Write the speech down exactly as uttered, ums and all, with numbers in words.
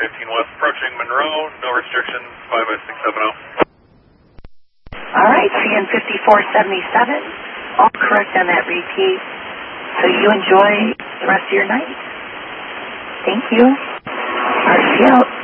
fifteen West approaching Monroe, no restrictions, five oh six seven oh. All right, C N fifty-four seventy-seven, all correct on that repeat. So you enjoy the rest of your night. Thank you. R C out.